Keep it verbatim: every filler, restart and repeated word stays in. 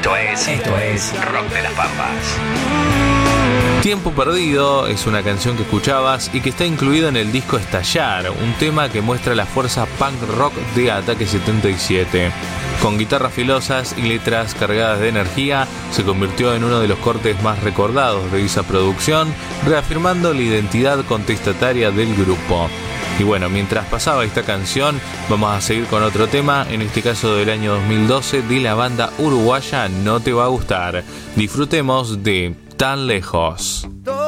Esto es, esto es Rock de las Pampas. Tiempo Perdido es una canción que escuchabas y que está incluida en el disco Estallar, un tema que muestra la fuerza punk rock de Ataque setenta y siete. Con guitarras filosas y letras cargadas de energía, se convirtió en uno de los cortes más recordados de esa producción, reafirmando la identidad contestataria del grupo. Y bueno, mientras pasaba esta canción, vamos a seguir con otro tema, en este caso del año dos mil doce, de la banda uruguaya No Te Va a Gustar. Disfrutemos de Tan Lejos.